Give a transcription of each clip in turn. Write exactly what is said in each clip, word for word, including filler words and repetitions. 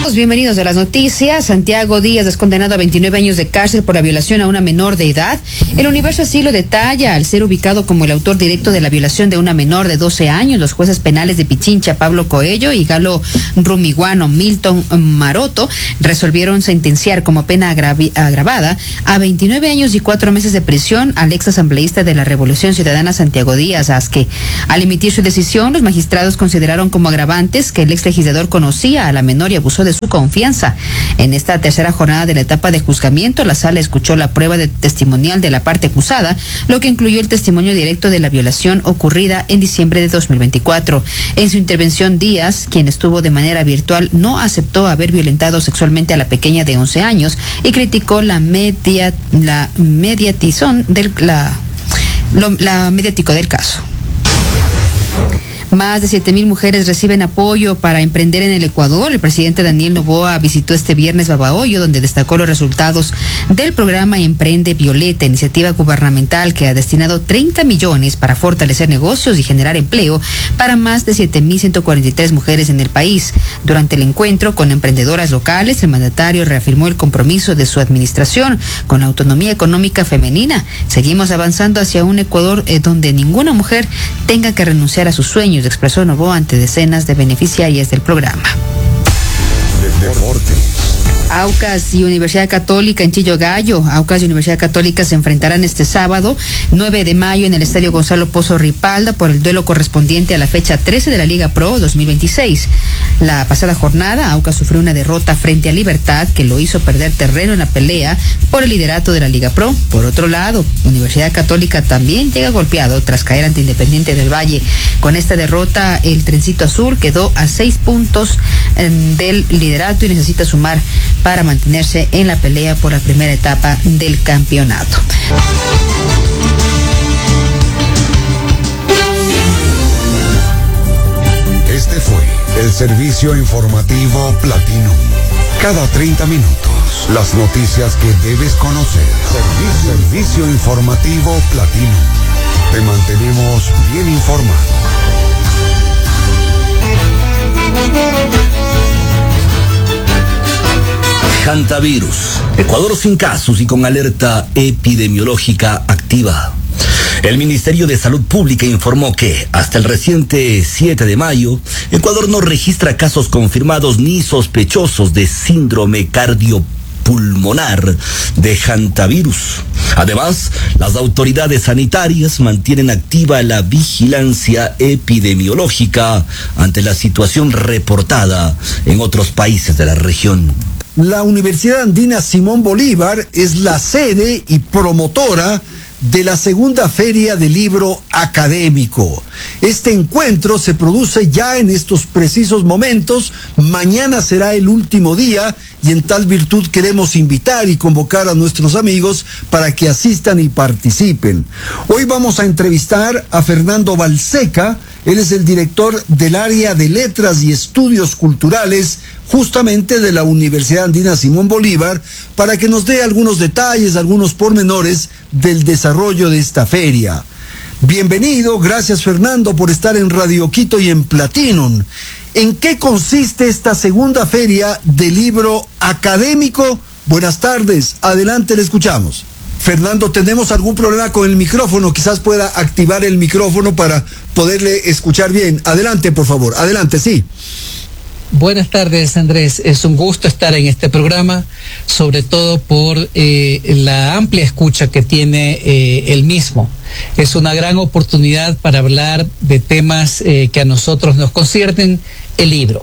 Saludos, bienvenidos a las noticias. Santiago Díaz es condenado a veintinueve años de cárcel por la violación a una menor de edad. El Universo así lo detalla al ser ubicado como el autor directo de la violación de una menor de doce años. Los jueces penales de Pichincha, Pablo Coello, y Galo Rumiguano, Milton Maroto, resolvieron sentenciar como pena agravi- agravada a veintinueve años y cuatro meses de prisión al ex asambleísta de la Revolución Ciudadana Santiago Díaz Asque. Al emitir su decisión, los magistrados consideraron como agravantes que el ex legislador conocía a la menor y abusó de su confianza. En esta tercera jornada de la etapa de juzgamiento, la sala escuchó la prueba de testimonial de la parte acusada, lo que incluyó el testimonio directo de la violación ocurrida en diciembre de dos mil veinticuatro. En su intervención, Díaz, quien estuvo de manera virtual, no aceptó haber violentado sexualmente a la pequeña de once años y criticó la media, la mediatizón del, la, lo, la mediático del caso. Más de siete mil mujeres reciben apoyo para emprender en el Ecuador. El presidente Daniel Noboa visitó este viernes Babahoyo, donde destacó los resultados del programa Emprende Violeta, iniciativa gubernamental que ha destinado treinta millones para fortalecer negocios y generar empleo para más de siete mil ciento cuarenta y tres mujeres en el país. Durante el encuentro con emprendedoras locales, el mandatario reafirmó el compromiso de su administración con la autonomía económica femenina. Seguimos avanzando hacia un Ecuador eh, donde ninguna mujer tenga que renunciar a sus sueños, expresó Noboa ante decenas de beneficiarias del programa. Deportes. Aucas y Universidad Católica en Chillogallo. Aucas y Universidad Católica se enfrentarán este sábado, nueve de mayo, en el Estadio Gonzalo Pozo Ripalda por el duelo correspondiente a la fecha trece de la Liga Pro dos mil veintiséis. La pasada jornada, Aucas sufrió una derrota frente a Libertad que lo hizo perder terreno en la pelea por el liderato de la Liga Pro. Por otro lado, Universidad Católica también llega golpeado tras caer ante Independiente del Valle. Con esta derrota, el Trencito Azul quedó a seis puntos eh, del liderato y necesita sumar para mantenerse en la pelea por la primera etapa del campeonato. Este fue el servicio informativo Platino. Cada treinta minutos, las noticias que debes conocer. Servicio, servicio informativo Platino. Te mantenemos bien informado. Hantavirus. Ecuador sin casos y con alerta epidemiológica activa. El Ministerio de Salud Pública informó que, hasta el reciente siete de mayo, Ecuador no registra casos confirmados ni sospechosos de síndrome cardiopulmonar de hantavirus. Además, las autoridades sanitarias mantienen activa la vigilancia epidemiológica ante la situación reportada en otros países de la región. La Universidad Andina Simón Bolívar es la sede y promotora de la segunda Feria del Libro Académico. Este encuentro se produce ya en estos precisos momentos. Mañana será el último día y en tal virtud queremos invitar y convocar a nuestros amigos para que asistan y participen. Hoy vamos a entrevistar a Fernando Balseca. Él es el director del área de Letras y Estudios Culturales, justamente de la Universidad Andina Simón Bolívar, para que nos dé algunos detalles, algunos pormenores del desarrollo de esta feria. Bienvenido, gracias Fernando por estar en Radio Quito y en Platinum. ¿En qué consiste esta segunda feria del libro académico? Buenas tardes, adelante, le escuchamos. Fernando, tenemos algún problema con el micrófono, quizás pueda activar el micrófono para poderle escuchar bien. Adelante, por favor, adelante, sí. Buenas tardes, Andrés. Es un gusto estar en este programa, sobre todo por eh, la amplia escucha que tiene eh, el mismo. Es una gran oportunidad para hablar de temas eh, que a nosotros nos conciernen, el libro.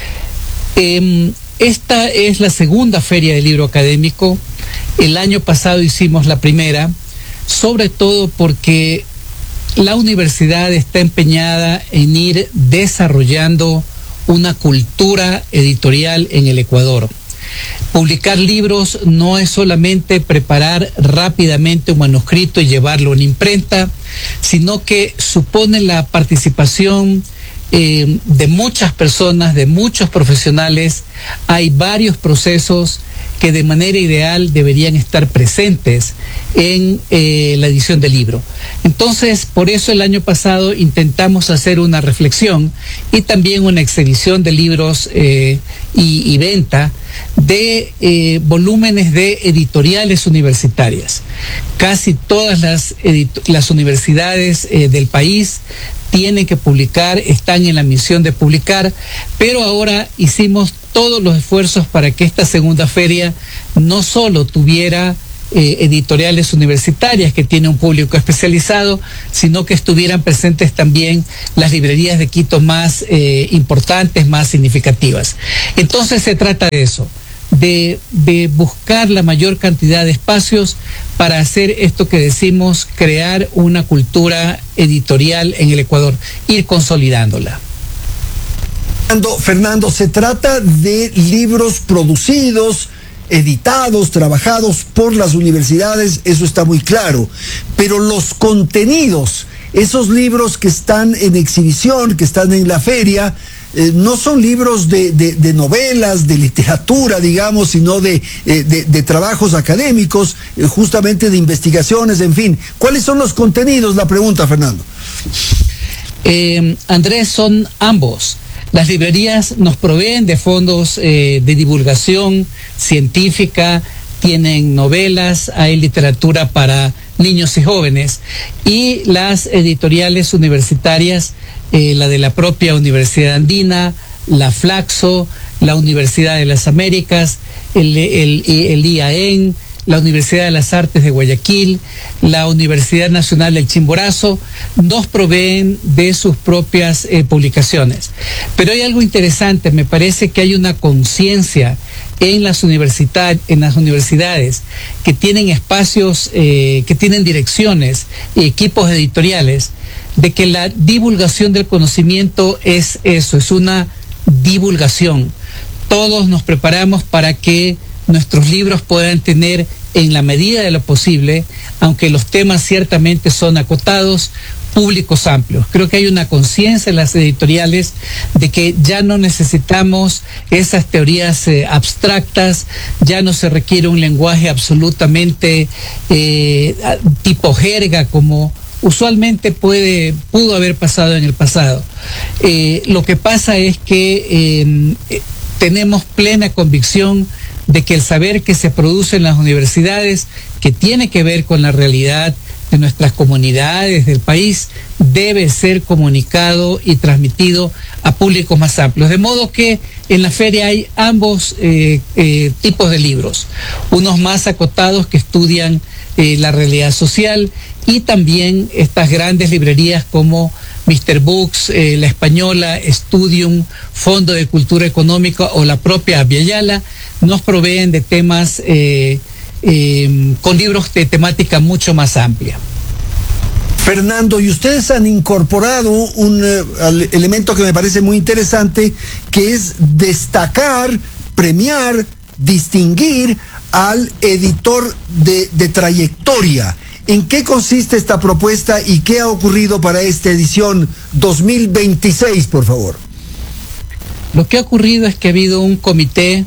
Eh, esta es la segunda Feria del Libro Académico. El año pasado hicimos la primera, sobre todo porque la universidad está empeñada en ir desarrollando una cultura editorial en el Ecuador. Publicar libros no es solamente preparar rápidamente un manuscrito y llevarlo a una imprenta, sino que supone la participación eh, de muchas personas, de muchos profesionales. Hay varios procesos que de manera ideal deberían estar presentes en eh, la edición del libro. Entonces, por eso el año pasado intentamos hacer una reflexión y también una exhibición de libros eh, y, y venta de eh, volúmenes de editoriales universitarias. Casi todas las, las universidades eh, del país tienen que publicar, están en la misión de publicar, pero ahora hicimos todos los esfuerzos para que esta segunda feria no solo tuviera eh, editoriales universitarias que tienen un público especializado, sino que estuvieran presentes también las librerías de Quito más eh, importantes, más significativas. Entonces se trata de eso. De, de buscar la mayor cantidad de espacios para hacer esto que decimos, crear una cultura editorial en el Ecuador, ir consolidándola. Fernando, Fernando, se trata de libros producidos, editados, trabajados por las universidades, eso está muy claro, pero los contenidos, esos libros que están en exhibición, que están en la feria, Eh, no son libros de, de, de novelas, de literatura, digamos, sino de, eh, de, de trabajos académicos, eh, justamente de investigaciones, en fin. ¿Cuáles son los contenidos? La pregunta, Fernando. Eh, Andrés, son ambos. Las librerías nos proveen de fondos eh, de divulgación científica, tienen novelas, hay literatura para niños y jóvenes, y las editoriales universitarias, eh, la de la propia Universidad Andina, la Flaxo, la Universidad de las Américas, el, el, el I A E N, la Universidad de las Artes de Guayaquil, la Universidad Nacional del Chimborazo, nos proveen de sus propias eh, publicaciones. Pero hay algo interesante, me parece que hay una conciencia en las universidad, en las universidades que tienen espacios, eh, que tienen direcciones y equipos editoriales, de que la divulgación del conocimiento es eso, es una divulgación. Todos nos preparamos para que nuestros libros puedan tener, en la medida de lo posible, aunque los temas ciertamente son acotados, públicos amplios. Creo que hay una conciencia en las editoriales de que ya no necesitamos esas teorías eh, abstractas, ya no se requiere un lenguaje absolutamente eh, tipo jerga como usualmente puede, pudo haber pasado en el pasado. Eh, lo que pasa es que eh, tenemos plena convicción de que el saber que se produce en las universidades, que tiene que ver con la realidad de nuestras comunidades, del país, debe ser comunicado y transmitido a públicos más amplios. De modo que en la feria hay ambos eh, eh, tipos de libros, unos más acotados que estudian eh, la realidad social, y también estas grandes librerías como mister Books, eh, La Española, Studium, Fondo de Cultura Económica o la propia Aviala nos proveen de temas eh, eh, con libros de temática mucho más amplia. Fernando, y ustedes han incorporado un uh, elemento que me parece muy interesante, que es destacar, premiar, distinguir al editor de, de trayectoria. ¿En qué consiste esta propuesta y qué ha ocurrido para esta edición dos mil veintiséis, por favor? Lo que ha ocurrido es que ha habido un comité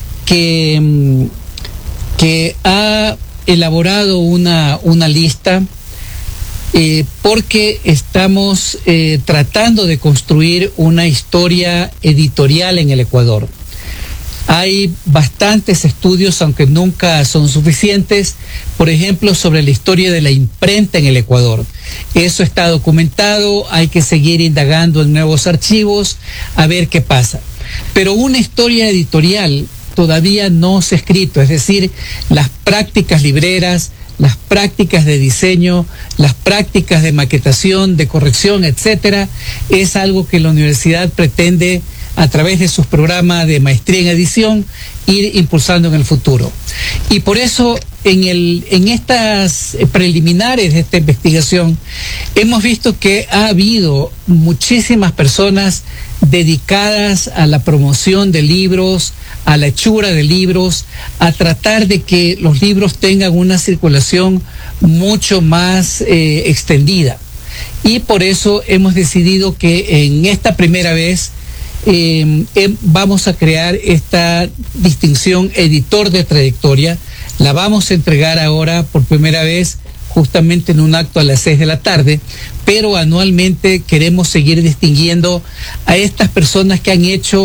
que, que ha elaborado una, una lista eh, porque estamos eh, tratando de construir una historia editorial en el Ecuador. Hay bastantes estudios, aunque nunca son suficientes, por ejemplo, sobre la historia de la imprenta en el Ecuador. Eso está documentado, hay que seguir indagando en nuevos archivos, a ver qué pasa. Pero una historia editorial todavía no se ha escrito, es decir, las prácticas libreras, las prácticas de diseño, las prácticas de maquetación, de corrección, etcétera, es algo que la universidad pretende, a través de sus programas de maestría en edición, ir impulsando en el futuro. Y por eso, en, el, en estas preliminares de esta investigación, hemos visto que ha habido muchísimas personas dedicadas a la promoción de libros, a la hechura de libros, a tratar de que los libros tengan una circulación mucho más eh, extendida. Y por eso hemos decidido que en esta primera vez Eh, eh, vamos a crear esta distinción editor de trayectoria. La vamos a entregar ahora por primera vez justamente en un acto a las seis de la tarde, pero anualmente queremos seguir distinguiendo a estas personas que han hecho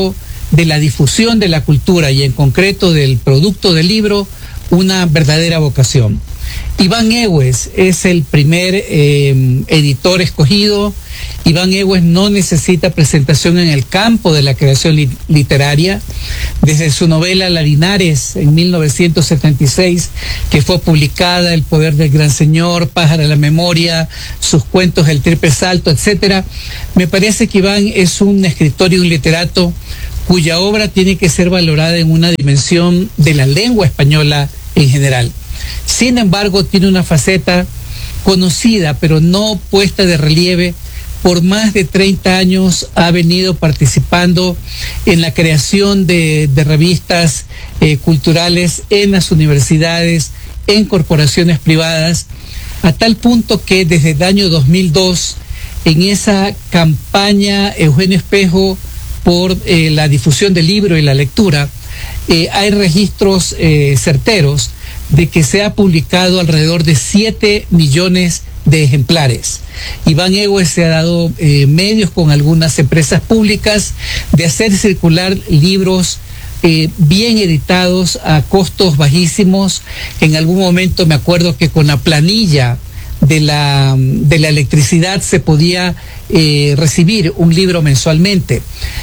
de la difusión de la cultura y en concreto del producto del libro una verdadera vocación. Iván Egues es el primer eh, editor escogido. Iván Egues no necesita presentación en el campo de la creación li literaria. Desde su novela La Linares en mil novecientos setenta y seis, que fue publicada, El poder del gran señor, Pájara de la memoria, sus cuentos El triple salto, etcétera, me parece que Iván es un escritor y un literato cuya obra tiene que ser valorada en una dimensión de la lengua española en general. Sin embargo, tiene una faceta conocida, pero no puesta de relieve. Por más de treinta años ha venido participando en la creación de, de revistas eh, culturales en las universidades, en corporaciones privadas, a tal punto que desde el año dos mil dos, en esa campaña Eugenio Espejo por eh, la difusión del libro y la lectura, eh, hay registros eh, certeros de que se ha publicado alrededor de siete millones de ejemplares. Iván Egues se ha dado eh, medios con algunas empresas públicas de hacer circular libros eh, bien editados a costos bajísimos. En algún momento me acuerdo que con la planilla de la, de la electricidad se podía eh, recibir un libro mensualmente.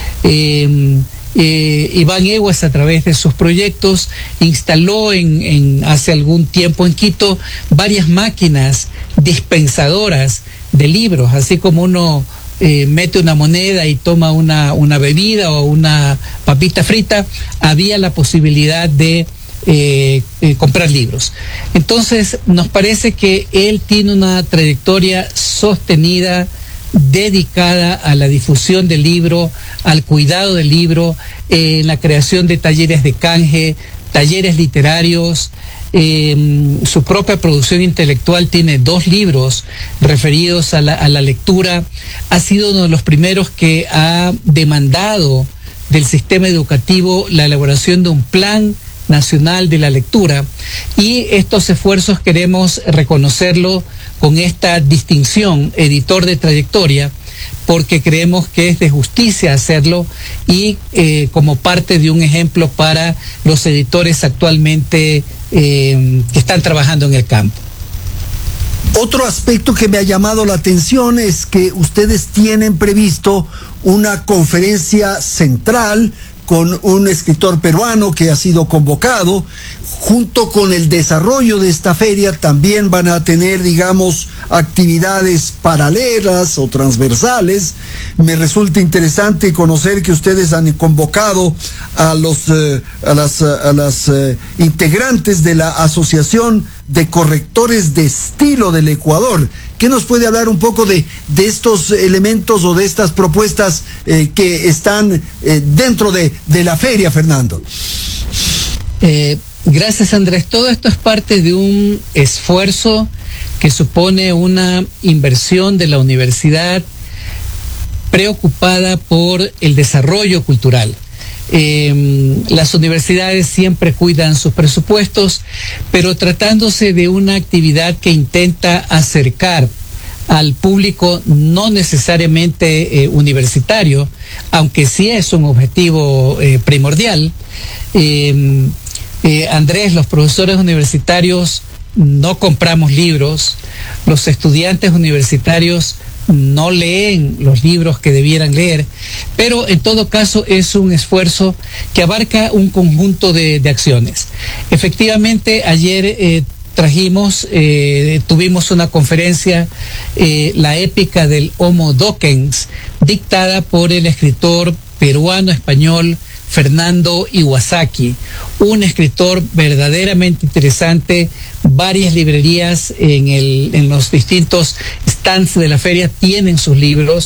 Eh, Eh, Iván Egues, a través de sus proyectos, instaló en, en hace algún tiempo en Quito varias máquinas dispensadoras de libros, así como uno eh, mete una moneda y toma una, una bebida o una papita frita, había la posibilidad de eh, eh, comprar libros. Entonces, nos parece que él tiene una trayectoria sostenida, dedicada a la difusión del libro, al cuidado del libro, eh, en la creación de talleres de canje, talleres literarios. Eh, su propia producción intelectual tiene dos libros referidos a la, a la lectura. Ha sido uno de los primeros que ha demandado del sistema educativo la elaboración de un plan nacional de la lectura, y estos esfuerzos queremos reconocerlo con esta distinción, editor de trayectoria, porque creemos que es de justicia hacerlo y eh, como parte de un ejemplo para los editores actualmente eh, que están trabajando en el campo. Otro aspecto que me ha llamado la atención es que ustedes tienen previsto una conferencia central con un escritor peruano que ha sido convocado. Junto con el desarrollo de esta feria también van a tener, digamos, actividades paralelas o transversales. Me resulta interesante conocer que ustedes han convocado a los eh, a las a las eh, integrantes de la Asociación de Correctores de Estilo del Ecuador. ¿Qué nos puede hablar un poco de, de estos elementos o de estas propuestas eh, que están eh, dentro de, de la feria, Fernando? Eh, gracias, Andrés. Todo esto es parte de un esfuerzo que supone una inversión de la universidad preocupada por el desarrollo cultural. Eh, las universidades siempre cuidan sus presupuestos, pero tratándose de una actividad que intenta acercar al público no necesariamente eh, universitario, aunque sí es un objetivo eh, primordial. Eh, eh, Andrés, los profesores universitarios no compramos libros, los estudiantes universitarios no leen los libros que debieran leer, pero en todo caso es un esfuerzo que abarca un conjunto de, de acciones. Efectivamente, ayer eh, trajimos, eh, tuvimos una conferencia, eh, la épica del Homo Dockens, dictada por el escritor peruano-español Fernando Iwasaki, un escritor verdaderamente interesante. Varias librerías en, el, en los distintos stands de la feria tienen sus libros,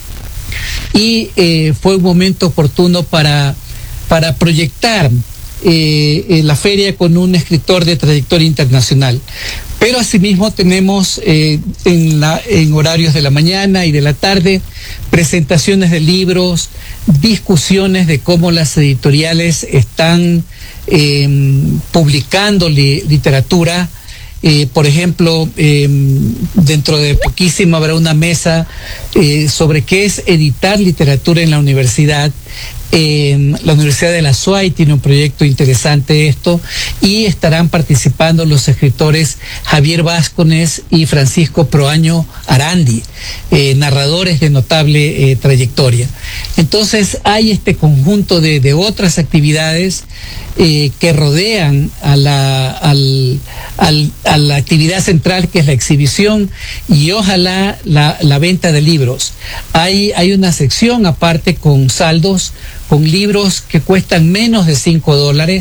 y eh, fue un momento oportuno para, para proyectar eh, la feria con un escritor de trayectoria internacional. Pero asimismo tenemos eh, en, la, en horarios de la mañana y de la tarde presentaciones de libros, discusiones de cómo las editoriales están eh, publicando li, literatura. Eh, por ejemplo, eh, dentro de poquísimo habrá una mesa eh, sobre qué es editar literatura en la universidad, Eh, la Universidad de la S U A Y tiene un proyecto interesante esto, y estarán participando los escritores Javier Vázquez y Francisco Proaño Arandi, eh, narradores de notable eh, trayectoria. Entonces hay este conjunto de, de otras actividades eh, que rodean a la, al, al, a la actividad central, que es la exhibición, y ojalá la, la venta de libros. Hay, hay una sección aparte con saldos, con libros que cuestan menos de cinco dólares.